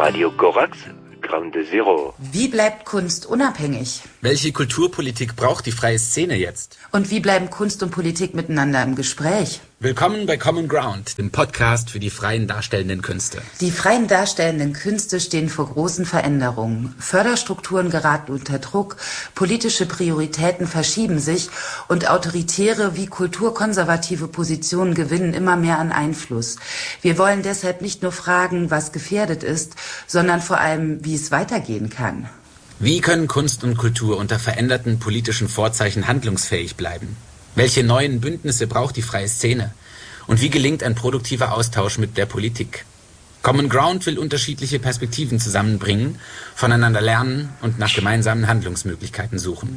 Radio Korax, Ground Zero. Wie bleibt Kunst unabhängig? Welche Kulturpolitik braucht die freie Szene jetzt? Und wie bleiben Kunst und Politik miteinander im Gespräch? Willkommen bei Common Ground, dem Podcast für die freien darstellenden Künste. Die freien darstellenden Künste stehen vor großen Veränderungen. Förderstrukturen geraten unter Druck, politische Prioritäten verschieben sich und autoritäre wie kulturkonservative Positionen gewinnen immer mehr an Einfluss. Wir wollen deshalb nicht nur fragen, was gefährdet ist, sondern vor allem, wie es weitergehen kann. Wie können Kunst und Kultur unter veränderten politischen Vorzeichen handlungsfähig bleiben? Welche neuen Bündnisse braucht die freie Szene? Und wie gelingt ein produktiver Austausch mit der Politik? Common Ground will unterschiedliche Perspektiven zusammenbringen, voneinander lernen und nach gemeinsamen Handlungsmöglichkeiten suchen.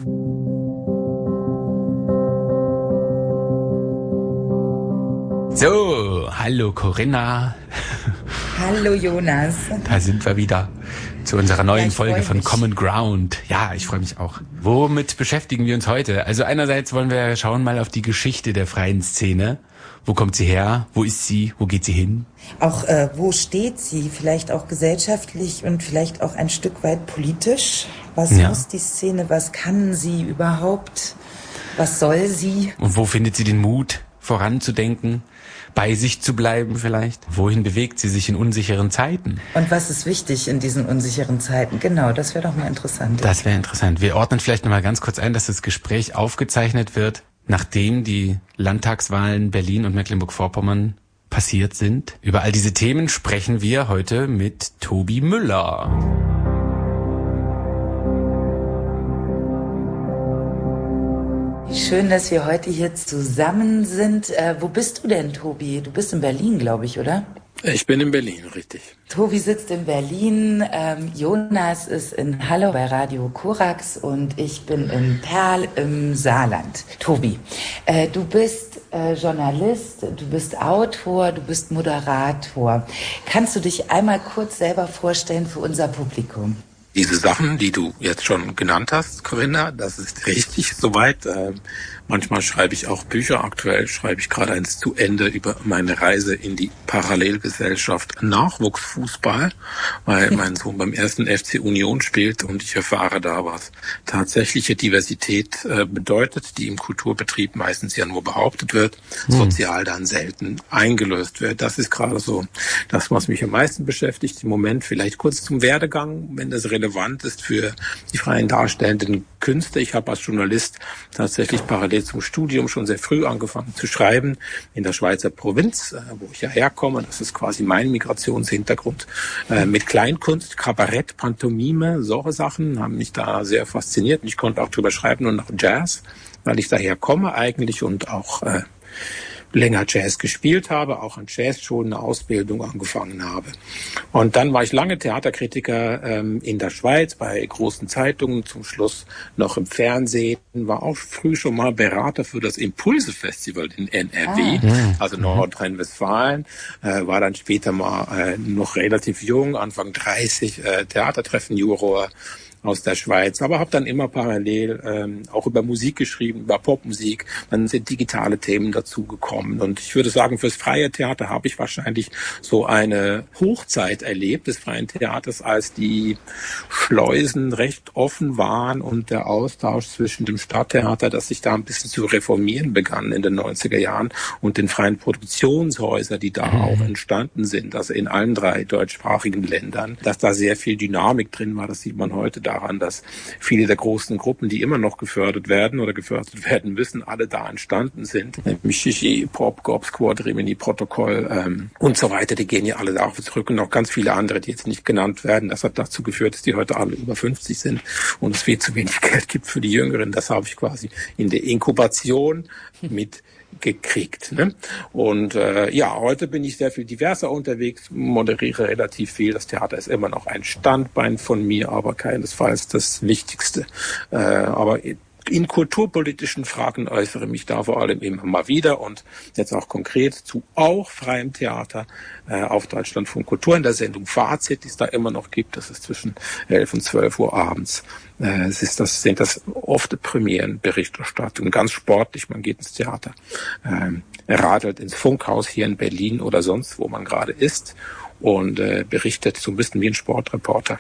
So, hallo Corinna. Hallo Jonas. Da sind wir wieder zu unserer neuen Folge von Common Ground. Ja, ich freue mich auch. Womit beschäftigen wir uns heute? Also einerseits wollen wir schauen mal auf die Geschichte der freien Szene. Wo kommt sie her? Wo ist sie? Wo geht sie hin? Auch wo steht sie? Vielleicht auch gesellschaftlich und vielleicht auch ein Stück weit politisch. Was muss die Szene? Was kann sie überhaupt? Was soll sie? Und wo findet sie den Mut, voranzudenken? Bei sich zu bleiben vielleicht? Wohin bewegt sie sich in unsicheren Zeiten? Und was ist wichtig in diesen unsicheren Zeiten? Genau, das wäre doch mal interessant. Das wäre interessant. Wir ordnen vielleicht noch mal ganz kurz ein, dass das Gespräch aufgezeichnet wird, nachdem die Landtagswahlen Berlin und Mecklenburg-Vorpommern passiert sind. Über all diese Themen sprechen wir heute mit Tobi Müller. Schön, dass wir heute hier zusammen sind. Wo bist du denn, Tobi? Du bist in Berlin, glaube ich, oder? Ich bin in Berlin, richtig. Tobi sitzt in Berlin, Jonas ist in Halle bei Radio Korax und ich bin in Perl im Saarland. Tobi, du bist Journalist, du bist Autor, du bist Moderator. Kannst du dich einmal kurz selber vorstellen für unser Publikum? Diese Sachen, die du jetzt schon genannt hast, Corinna, das ist richtig soweit. Manchmal schreibe ich auch Bücher. Aktuell schreibe ich gerade eins zu Ende über meine Reise in die Parallelgesellschaft Nachwuchsfußball, weil mein Sohn beim 1. FC Union spielt und ich erfahre da, was tatsächliche Diversität bedeutet, die im Kulturbetrieb meistens ja nur behauptet wird, sozial dann selten eingelöst wird. Das ist gerade so das, was mich am meisten beschäftigt im Moment. Vielleicht kurz zum Werdegang, wenn das relevant ist für die freien darstellenden Künste. Ich habe als Journalist tatsächlich parallel zum Studium schon sehr früh angefangen zu schreiben in der Schweizer Provinz, wo ich ja herkomme. Das ist quasi mein Migrationshintergrund. Mit Kleinkunst, Kabarett, Pantomime, solche Sachen haben mich da sehr fasziniert. Ich konnte auch drüber schreiben und nach Jazz, weil ich daher komme eigentlich und auch länger Jazz gespielt habe, auch an Jazzschulen eine Ausbildung angefangen habe. Und dann war ich lange Theaterkritiker in der Schweiz bei großen Zeitungen, zum Schluss noch im Fernsehen, war auch früh schon mal Berater für das Impulse-Festival in NRW, also Nordrhein-Westfalen, war dann später mal noch relativ jung, Anfang 30, Theatertreffen-Juror aus der Schweiz, aber habe dann immer parallel auch über Musik geschrieben, über Popmusik. Dann sind digitale Themen dazugekommen. Und ich würde sagen, fürs freie Theater habe ich wahrscheinlich so eine Hochzeit erlebt des freien Theaters, als die Schleusen recht offen waren und der Austausch zwischen dem Stadttheater, das sich da ein bisschen zu reformieren begann in den 90er Jahren, und den freien Produktionshäusern, die da auch entstanden sind, also in allen 3 deutschsprachigen Ländern, dass da sehr viel Dynamik drin war. Das sieht man heute daran, dass viele der großen Gruppen, die immer noch gefördert werden oder gefördert werden müssen, alle da entstanden sind. Nämlich Shishi, Pop, Gob Squad, Rimini, Protokoll und so weiter, die gehen ja alle darauf zurück und noch ganz viele andere, die jetzt nicht genannt werden. Das hat dazu geführt, dass die heute alle über 50 sind und es viel zu wenig Geld gibt für die Jüngeren. Das habe ich quasi in der Inkubation mitgekriegt. Ne? Und heute bin ich sehr viel diverser unterwegs, moderiere relativ viel. Das Theater ist immer noch ein Standbein von mir, aber keinesfalls das Wichtigste. Aber in kulturpolitischen Fragen äußere mich da vor allem immer mal wieder und jetzt auch konkret zu auch freiem Theater auf Deutschlandfunk Kultur in der Sendung Fazit, die es da immer noch gibt. Das ist zwischen 11 und 12 Uhr abends. Sind das oft Premierenberichterstattungen, ganz sportlich. Man geht ins Theater, radelt ins Funkhaus hier in Berlin oder sonst, wo man gerade ist und berichtet so ein bisschen wie ein Sportreporter,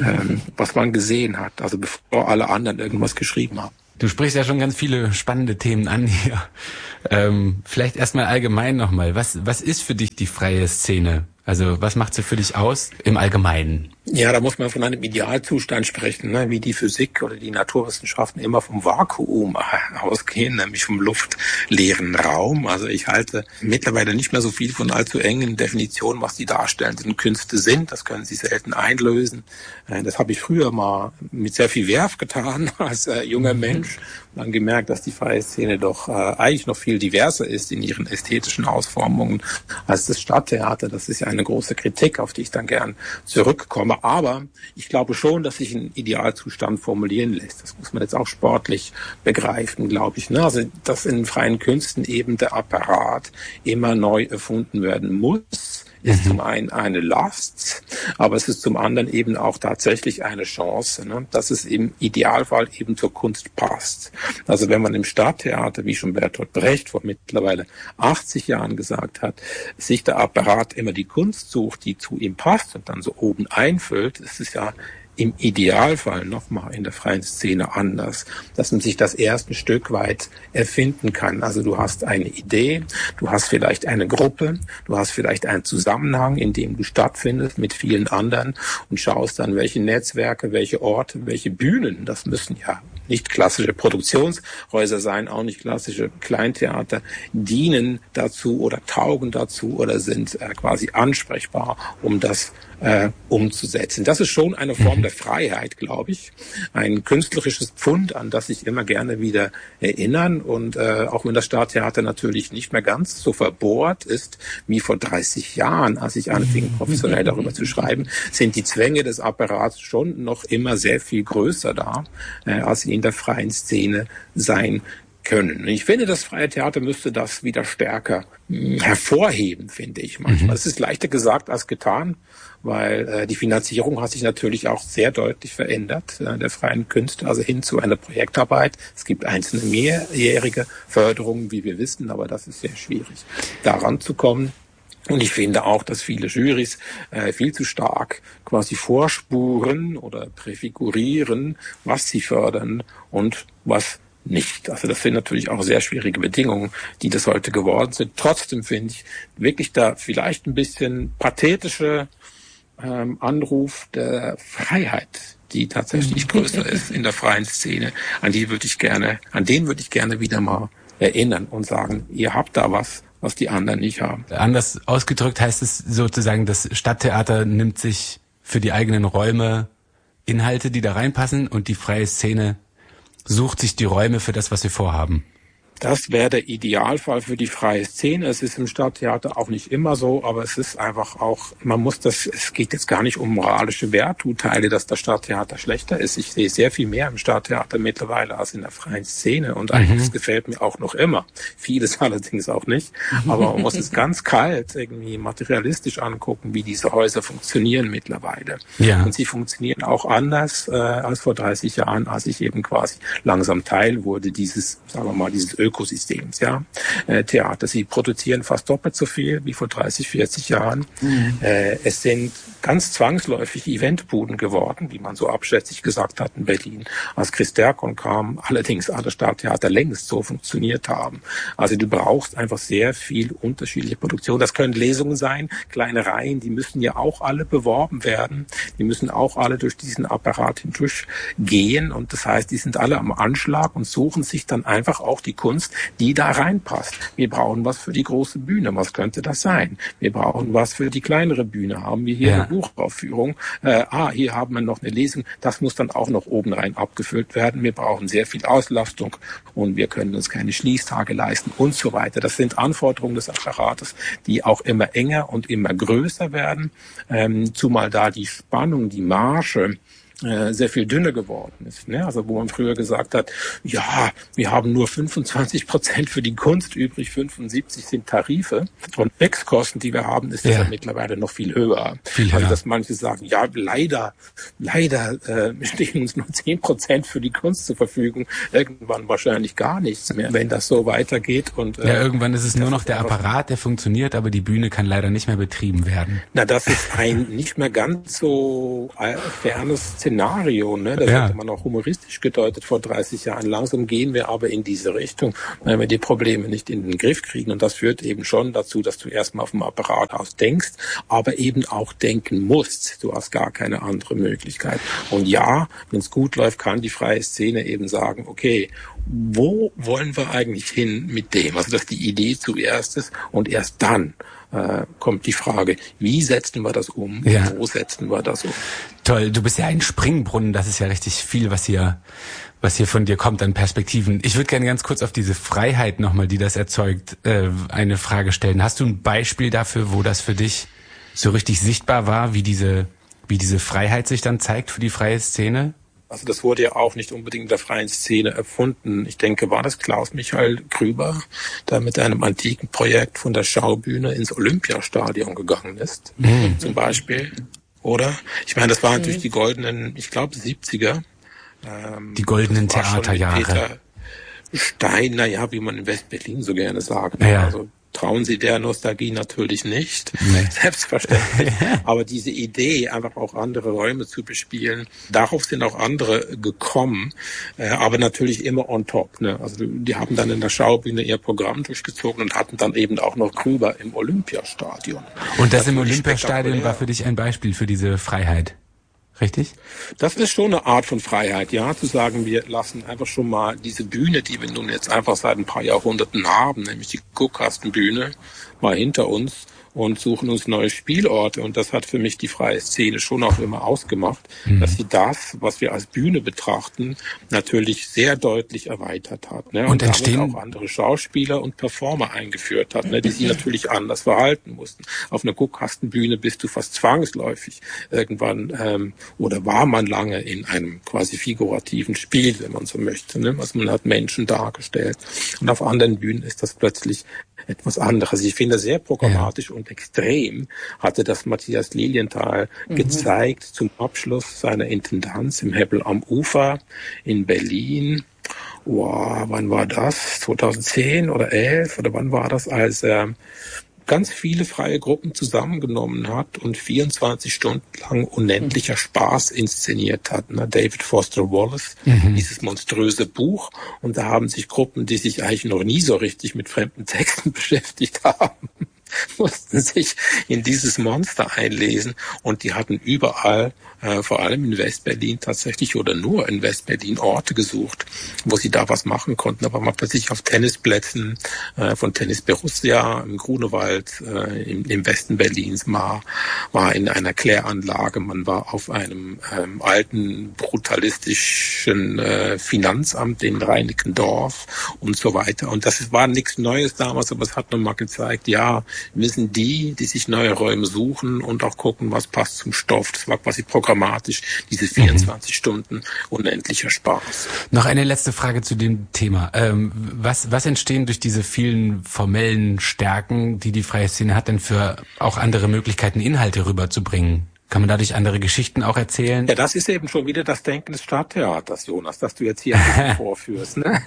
was man gesehen hat, also bevor alle anderen irgendwas geschrieben haben. Du sprichst ja schon ganz viele spannende Themen an hier. Vielleicht erstmal allgemein nochmal. Was ist für dich die freie Szene? Also was macht sie für dich aus im Allgemeinen? Ja, da muss man von einem Idealzustand sprechen, ne? Wie die Physik oder die Naturwissenschaften immer vom Vakuum ausgehen, nämlich vom luftleeren Raum. Also ich halte mittlerweile nicht mehr so viel von allzu engen Definitionen, was die darstellenden Künste sind. Das können sie selten einlösen. Das habe ich früher mal mit sehr viel Werf getan als junger Mensch. Und dann gemerkt, dass die freie Szene doch eigentlich noch viel diverser ist in ihren ästhetischen Ausformungen als das Stadttheater. Das ist ja eine große Kritik, auf die ich dann gern zurückkomme. Aber ich glaube schon, dass sich ein Idealzustand formulieren lässt. Das muss man jetzt auch sportlich begreifen, glaube ich. Also, dass in den freien Künsten eben der Apparat immer neu erfunden werden muss, ist zum einen eine Last, aber es ist zum anderen eben auch tatsächlich eine Chance, dass es im Idealfall eben zur Kunst passt. Also wenn man im Stadttheater, wie schon Bertolt Brecht vor mittlerweile 80 Jahren gesagt hat, sich der Apparat immer die Kunst sucht, die zu ihm passt und dann so oben einfüllt, ist es ja im Idealfall nochmal in der freien Szene anders, dass man sich das erst ein Stück weit erfinden kann. Also du hast eine Idee, du hast vielleicht eine Gruppe, du hast vielleicht einen Zusammenhang, in dem du stattfindest mit vielen anderen und schaust dann, welche Netzwerke, welche Orte, welche Bühnen, das müssen ja nicht klassische Produktionshäuser sein, auch nicht klassische Kleintheater, dienen dazu oder taugen dazu oder sind quasi ansprechbar, um das umzusetzen. Das ist schon eine Form der Freiheit, glaube ich. Ein künstlerisches Pfund, an das ich immer gerne wieder erinnern. Und auch wenn das Stadttheater natürlich nicht mehr ganz so verbohrt ist wie vor 30 Jahren, als ich anfing, professionell darüber zu schreiben, sind die Zwänge des Apparats schon noch immer sehr viel größer da, als sie in der freien Szene sein können. Ich finde, das freie Theater müsste das wieder stärker hervorheben, finde ich manchmal. Es ist leichter gesagt als getan, weil die Finanzierung hat sich natürlich auch sehr deutlich verändert, der freien Künste, also hin zu einer Projektarbeit. Es gibt einzelne mehrjährige Förderungen, wie wir wissen, aber das ist sehr schwierig, daran zu kommen. Und ich finde auch, dass viele Jurys viel zu stark quasi vorspuren oder präfigurieren, was sie fördern und was nicht. Also das sind natürlich auch sehr schwierige Bedingungen, die das heute geworden sind. Trotzdem finde ich wirklich da vielleicht ein bisschen pathetische Anruf der Freiheit, die tatsächlich größer ist in der freien Szene. An den würde ich gerne wieder mal erinnern und sagen, ihr habt da was die anderen nicht haben. Anders ausgedrückt heißt es sozusagen, das Stadttheater nimmt sich für die eigenen Räume Inhalte, die da reinpassen, und die freie Szene sucht sich die Räume für das, was sie vorhaben. Das wäre der Idealfall für die freie Szene. Es ist im Stadttheater auch nicht immer so, aber es ist einfach auch, es geht jetzt gar nicht um moralische Werturteile, dass das Stadttheater schlechter ist. Ich sehe sehr viel mehr im Stadttheater mittlerweile als in der freien Szene und einiges gefällt mir auch noch immer. Vieles allerdings auch nicht. Aber man muss es ganz kalt irgendwie materialistisch angucken, wie diese Häuser funktionieren mittlerweile. Ja. Und sie funktionieren auch anders als vor 30 Jahren, als ich eben quasi langsam Teil wurde dieses Ökosystems, ja. Theater. Sie produzieren fast doppelt so viel wie vor 30, 40 Jahren. Es sind ganz zwangsläufig Eventbuden geworden, wie man so abschätzig gesagt hat in Berlin. Als Chris Derkon kam, allerdings alle Stadttheater längst so funktioniert haben. Also du brauchst einfach sehr viel unterschiedliche Produktion. Das können Lesungen sein, kleine Reihen, die müssen ja auch alle beworben werden. Die müssen auch alle durch diesen Apparat hindurch gehen. Und das heißt, die sind alle am Anschlag und suchen sich dann einfach auch die Kunst, die da reinpasst. Wir brauchen was für die große Bühne. Was könnte das sein? Wir brauchen was für die kleinere Bühne. Haben wir hier eine Buchaufführung? Hier haben wir noch eine Lesung. Das muss dann auch noch oben rein abgefüllt werden. Wir brauchen sehr viel Auslastung und wir können uns keine Schließtage leisten und so weiter. Das sind Anforderungen des Apparates, die auch immer enger und immer größer werden. Zumal da die Spannung, die Marge sehr viel dünner geworden ist. Ne? Also wo man früher gesagt hat, ja, wir haben nur 25% für die Kunst übrig, 75 sind Tarife. Und Wechskosten, die wir haben, ist das ja mittlerweile noch viel höher. Also dass manche sagen, ja, leider stehen uns nur 10% für die Kunst zur Verfügung. Irgendwann wahrscheinlich gar nichts mehr, wenn das so weitergeht. Und irgendwann ist es nur noch der Apparat, der funktioniert, aber die Bühne kann leider nicht mehr betrieben werden. Na, das ist ein nicht mehr ganz so fernes Szenario, ne? Das hätte man auch humoristisch gedeutet vor 30 Jahren. Langsam gehen wir aber in diese Richtung, wenn wir die Probleme nicht in den Griff kriegen. Und das führt eben schon dazu, dass du erstmal auf dem Apparat aus denkst, aber eben auch denken musst. Du hast gar keine andere Möglichkeit. Und ja, wenn es gut läuft, kann die freie Szene eben sagen, okay, wo wollen wir eigentlich hin mit dem? Also dass die Idee zuerst ist und erst dann kommt die Frage, wie setzen wir das um? Ja. Wo setzen wir das um? Toll, du bist ja ein Springbrunnen, das ist ja richtig viel, was hier von dir kommt an Perspektiven. Ich würde gerne ganz kurz auf diese Freiheit nochmal, die das erzeugt, eine Frage stellen. Hast du ein Beispiel dafür, wo das für dich so richtig sichtbar war, wie diese Freiheit sich dann zeigt für die freie Szene? Also das wurde ja auch nicht unbedingt in der freien Szene erfunden. Ich denke, war das Klaus-Michael Grüber, der mit einem antiken Projekt von der Schaubühne ins Olympiastadion gegangen ist, zum Beispiel. Oder? Ich meine, das waren natürlich die goldenen, ich glaube 70er. Die goldenen Theaterjahre. Peter Steiner, ja, wie man in West-Berlin so gerne sagt. Ja. Also trauen Sie der Nostalgie natürlich nicht, selbstverständlich. Aber diese Idee, einfach auch andere Räume zu bespielen, darauf sind auch andere gekommen, aber natürlich immer on top. Ne? Also die haben dann in der Schaubühne ihr Programm durchgezogen und hatten dann eben auch noch Grüber im Olympiastadion. Und das im Olympiastadion war für dich ein Beispiel für diese Freiheit? Richtig? Das ist schon eine Art von Freiheit, ja, zu sagen, wir lassen einfach schon mal diese Bühne, die wir nun jetzt einfach seit ein paar Jahrhunderten haben, nämlich die Guckkastenbühne, mal hinter uns und suchen uns neue Spielorte. Und das hat für mich die freie Szene schon auch immer ausgemacht, dass sie das, was wir als Bühne betrachten, natürlich sehr deutlich erweitert hat. Ne? Und damit auch andere Schauspieler und Performer eingeführt hat, ne? Die sich natürlich anders verhalten mussten. Auf einer Guckkastenbühne bist du fast zwangsläufig irgendwann, oder war man lange in einem quasi figurativen Spiel, wenn man so möchte. Ne? Also man hat Menschen dargestellt. Und auf anderen Bühnen ist das plötzlich etwas anderes. Ich finde, sehr programmatisch und extrem hatte das Matthias Lilienthal gezeigt zum Abschluss seiner Intendanz im Hebbel am Ufer in Berlin. Wann war das? 2010 oder 11 oder wann war das, als er ganz viele freie Gruppen zusammengenommen hat und 24 Stunden lang unendlicher Spaß inszeniert hat. David Foster Wallace, dieses monströse Buch. Und da haben sich Gruppen, die sich eigentlich noch nie so richtig mit fremden Texten beschäftigt haben, mussten sich in dieses Monster einlesen. Und die hatten überall, vor allem in Westberlin tatsächlich oder nur in Westberlin Orte gesucht, wo sie da was machen konnten. Aber man plötzlich auf Tennisplätzen von Tennis Borussia im Grunewald, im Westen Berlins, war in einer Kläranlage, man war auf einem alten brutalistischen Finanzamt in Reinickendorf und so weiter. Und das war nichts Neues damals, aber es hat nochmal gezeigt, ja, wir sind die sich neue Räume suchen und auch gucken, was passt zum Stoff. Das war quasi programmatisch, diese 24 Stunden unendlicher Spaß. Noch eine letzte Frage zu dem Thema. Was entstehen durch diese vielen formellen Stärken, die die freie Szene hat, denn für auch andere Möglichkeiten, Inhalte rüberzubringen? Kann man dadurch andere Geschichten auch erzählen? Ja, das ist eben schon wieder das Denken des Stadttheaters, Jonas, das du jetzt hier ein bisschen vorführst. Ne?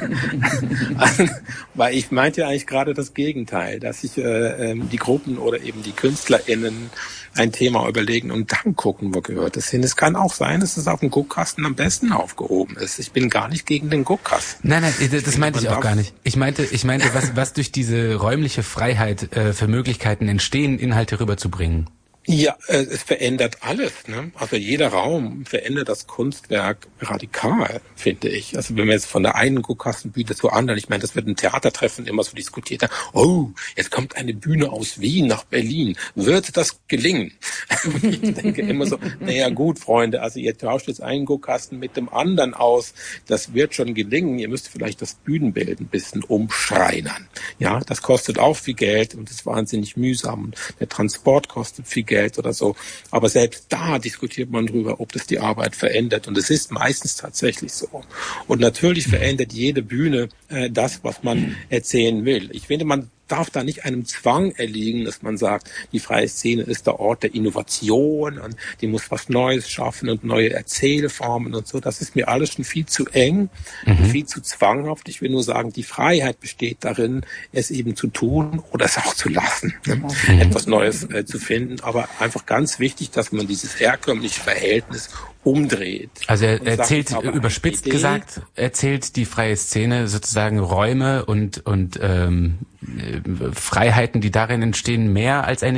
Weil ich meinte ja eigentlich gerade das Gegenteil, dass sich die Gruppen oder eben die KünstlerInnen ein Thema überlegen und dann gucken, wo gehört es hin. Es kann auch sein, dass es auf dem Guckkasten am besten aufgehoben ist. Ich bin gar nicht gegen den Guckkasten. Nein, das meinte ich auch gar nicht. Ich meinte, was durch diese räumliche Freiheit für Möglichkeiten entstehen, Inhalte rüberzubringen. Ja, es verändert alles. Ne? Also jeder Raum verändert das Kunstwerk radikal, finde ich. Also wenn wir jetzt von der einen Guckkastenbühne zur anderen, ich meine, das wird ein Theatertreffen immer so diskutiert. Oh, jetzt kommt eine Bühne aus Wien nach Berlin. Wird das gelingen? Und ich denke immer so, naja gut, Freunde, also ihr tauscht jetzt einen Guckkasten mit dem anderen aus, das wird schon gelingen, ihr müsst vielleicht das Bühnenbild ein bisschen umschreinern. Ja, das kostet auch viel Geld und ist wahnsinnig mühsam und der Transport kostet viel Geld oder so, aber selbst da diskutiert man drüber, ob das die Arbeit verändert und es ist meistens tatsächlich so. Und natürlich verändert jede Bühne das, was man erzählen will. Ich finde, man darf da nicht einem Zwang erliegen, dass man sagt, die freie Szene ist der Ort der Innovation und die muss was Neues schaffen und neue Erzählformen und so. Das ist mir alles schon viel zu eng, viel zu zwanghaft. Ich will nur sagen, die Freiheit besteht darin, es eben zu tun oder es auch zu lassen, etwas Neues zu finden. Aber einfach ganz wichtig, dass man dieses herkömmliche Verhältnis umdreht. Also er erzählt, überspitzt gesagt, erzählt die freie Szene sozusagen Räume und Freiheiten, die darin entstehen, mehr als eine